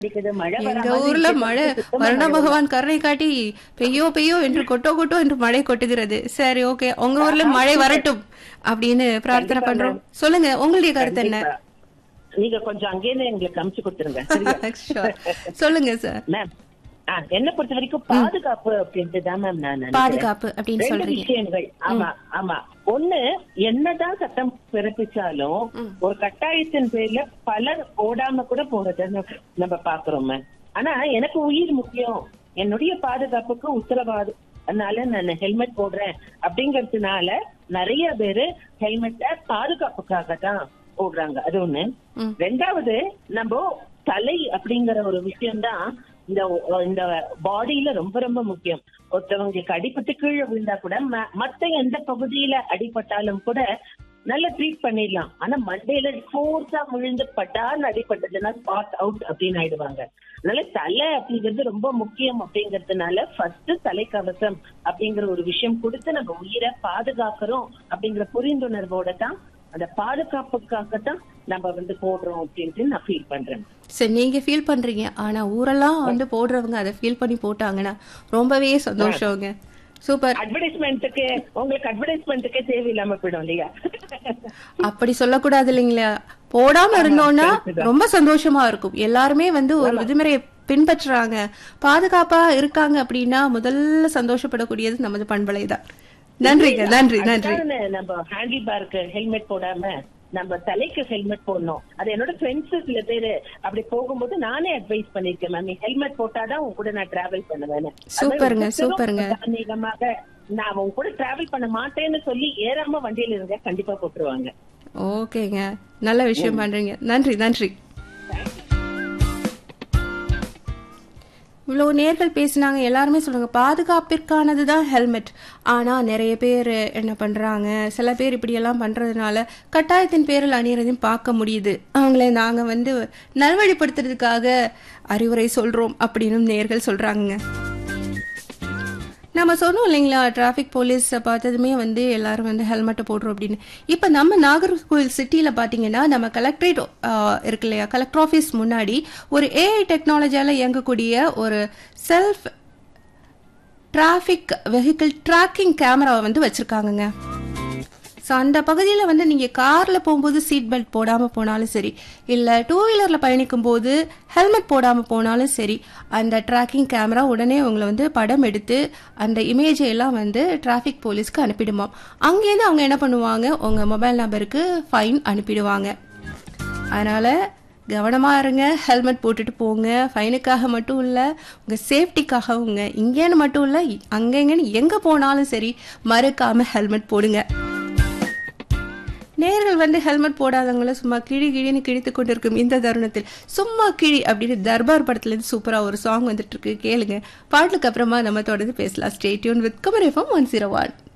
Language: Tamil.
அடிக்குது, மழை வர எங்க மாதிரி ஊர்ல இருக்கு, மழை, காத்து சுத்தமா வருண மழை வரல. பகவான் கருணை காட்டி பெய்யோ பெய்யோ என்று கொட்டோ கொட்டோ என்று மழை கொட்டுகிறது. சரி, ஓகே, உங்க ஊர்ல மழை சூப்பர். வரட்டும் அப்படின்னு பிரார்த்தனை கண்டிப்பா பண்றோம். மேம், சொல்லுங்க, உங்களுடைய கருத்து என்ன? கண்டிப்பா. நீங்க கொஞ்சம் அங்கேயே எங்களுக்கு அமுச்சு கொடுத்துருங்க, சரியா? Sure. சொல்லுங்க சார். மேம், என்ன பொறுத்த வரைக்கும் பாதுகாப்பு அப்படின்ட்டு தான் மேம் நான் நினைக்கிறேன். பாதுகாப்பு அப்படின்னு ரெண்டு சொல்றீங்க. விஷயங்கள். ஆமா ஆமா. ஒண்ணு, என்னதான் சட்டம் பிறப்பிச்சாலும் ஒரு கட்டாயத்தின் பேர்ல பலர் போடாம கூட போறத நம்ம பாக்குறோம் மேம். ஆனா எனக்கு உயிர் முக்கியம், என்னுடைய பாதுகாப்புக்கு உத்தரவாதம், அதனால நான் ஹெல்மெட் போடுறேன் அப்படிங்கறதுனால நிறைய பேரு ஹெல்மெட்ட பாதுகாப்புக்காக தான் போடுறாங்க. அது ஒண்ணு. ரெண்டாவது, நம்ம தலை அப்படிங்கிற ஒரு விஷயம் தான் இந்த பாடியில ரொம்ப ரொம்ப முக்கியம். ஒருத்தவங்களுக்கு அடிபட்டு கீழே விழுந்தா கூட மத்த எந்த பகுதியில அடிபட்டாலும் கூட நல்லா ட்ரீட் பண்ணிடலாம். ஆனா மண்டையில ஃபோர்ஸா விழுந்து பட்டான்னு அடிபட்டதுன்னா ஸ்பாட் அவுட் அப்படின்னு ஆயிடுவாங்க. அதனால தலை அப்படிங்கிறது ரொம்ப முக்கியம். அப்படிங்கறதுனால ஃபர்ஸ்ட் தலைக்கவசம் அப்படிங்கிற ஒரு விஷயம் கொடுத்து நம்ம உயிரை பாதுகாக்கிறோம் அப்படிங்கிற புரிந்துணர்வோட தான், அந்த பாதுகாப்புக்காகத்தான் நம்ம போடுறோம் அப்படின்ட்டு நான் ஃபீல் பண்றேன். சரி, நீங்க ஃபீல் பண்றீங்க, ஆனா ஊரெல்லாம் போடுறவங்க அதை ஃபீல் பண்ணி போட்டாங்கன்னா ரொம்பவே சந்தோஷங்க. சூப்பர். அட்வர்டைஸ்மெண்ட்டுக்கு, உங்களுக்கு அட்வர்டைஸ்மெண்ட்டுக்கே தேவையில்லாம போயிடும் இல்லையா? அப்படி சொல்லக்கூடாது இல்லைங்களா? போடாம இருந்தோம்னா ரொம்ப சந்தோஷமா இருக்கும். எல்லாருமே ஒரு விதிமுறையை பின்பற்றுறாங்க, பாதுகாப்பா இருக்காங்க அப்படின்னா முதல்ல சந்தோஷப்படக்கூடியது நமது பண்பலை தான். நன்றிங்க, நன்றி நன்றி. நம்ம ஹேண்டில் பாருக்கு ஹெல்மெட் போடாம நம்ம தலைக்கு ஹெல்மெட் போடணும். அது என்னோட ஃப்ரெண்ட்ஸ் சில பேரு அப்படி போகும்போது நானே அட்வைஸ் பண்ணிருக்கேன், மேம், நீ ஹெல்மெட் போட்டாதான் உன் கூட நான் டிராவல் பண்ணுவேன். சூப்பருங்க, சூப்பருங்க. தார்மீகமாக நான் உன் கூட டிராவல் பண்ண மாட்டேன்னு சொல்லி ஏறாம வண்டியில இருங்க, கண்டிப்பா போட்டுருவாங்க. ஓகேங்க, நல்ல விஷயம் பண்றீங்க. நன்றி நன்றி. இவ்வளோ நேர்கள் பேசினாங்க, எல்லாருமே சொல்றாங்க பாதுகாப்பிற்கானதுதான் ஹெல்மெட். ஆனா நிறைய பேர் என்ன பண்றாங்க, சில பேர் இப்படியெல்லாம் பண்றதுனால கட்டாயத்தின் பேரில் அணியறதையும் பார்க்க முடியுது. அவங்கள நாங்க நல்வழிப்படுத்துறதுக்காக அறிவுரை சொல்றோம் அப்படின்னு நேர்கள் சொல்றாங்க. நம்ம சொன்னோம் இல்லைங்களா, டிராஃபிக் போலீஸ் பார்த்ததுமே எல்லாரும் ஹெல்மெட்டை போடுறோம் அப்படின்னு. இப்போ நம்ம நாகர்கோவில் சிட்டியில் பார்த்தீங்கன்னா, நம்ம கலெக்டரேட் இருக்கு இல்லையா, கலெக்டர் ஆஃபீஸ் முன்னாடி ஒரு ஏஐ டெக்னாலஜியால் இயங்கக்கூடிய ஒரு செல்ஃப் டிராஃபிக் வெஹிக்கிள் ட்ராக்கிங் கேமராவை வச்சிருக்காங்கங்க. ஸோ அந்த பகுதியில் நீங்கள் காரில் போகும்போது சீட் பெல்ட் போடாமல் போனாலும் சரி, இல்லை டூ வீலரில் பயணிக்கும் போது ஹெல்மெட் போடாமல் போனாலும் சரி, அந்த ட்ராக்கிங் கேமரா உடனே உங்களை படம் எடுத்து அந்த இமேஜை எல்லாம் டிராஃபிக் போலீஸ்க்கு அனுப்பிடுமாம். அங்கேருந்து அவங்க என்ன பண்ணுவாங்க, உங்கள் மொபைல் நம்பருக்கு ஃபைன் அனுப்பிடுவாங்க. அதனால் கவனமாக இருங்க, ஹெல்மெட் போட்டுட்டு போங்க. ஃபைனுக்காக மட்டும் இல்லை, உங்கள் சேஃப்டிக்காகவுங்க. இங்கேன்னு மட்டும் இல்லை, அங்கெங்கன்னு எங்கே போனாலும் சரி மறக்காமல் ஹெல்மெட் போடுங்க. நேர்கள் ஹெல்மெட் போடாதவங்கள சும்மா கிழி கிழின்னு கிழித்து கொண்டு இருக்கும் இந்த தருணத்தில் சும்மா கிழி அப்படின்னு தர்பார் படத்துலேருந்து சூப்பராக ஒரு சாங் வந்துட்டு இருக்கு, கேளுங்க. பாட்டுக்கு அப்புறமா நம்ம தொடர்ந்து பேசலாம். Stay tune with Kumari FM 101.